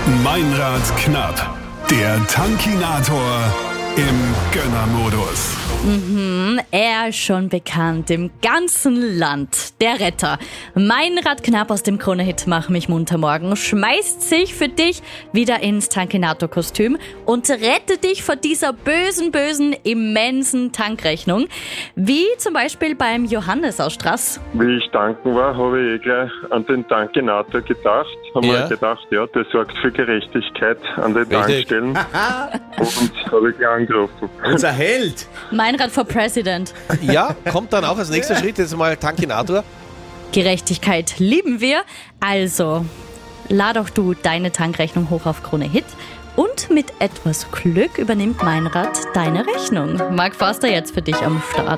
Meinrad knapp. Der Tankinator im Gönnermodus. Er ist schon bekannt im ganzen Land. Der Retter. Meinrad Knapp aus dem Krone-Hit Mach mich munter morgen schmeißt sich für dich wieder ins Tankinator-Kostüm und rettet dich vor dieser bösen, immensen Tankrechnung. Wie zum Beispiel beim Johannes aus Straß. Wie ich tanken war, habe ich gleich an den Tankinator gedacht. Habe mir gedacht, ja, der sorgt für Gerechtigkeit an den Tankstellen. Und habe ich gleich angerufen. Unser Held. Meinrad for President. Ja, kommt dann auch als nächster Schritt jetzt mal Tankinator. Gerechtigkeit lieben wir. Also, lad auch du deine Tankrechnung hoch auf Krone Hit. Und mit etwas Glück übernimmt Meinrad deine Rechnung. Marc Forster jetzt für dich am Start.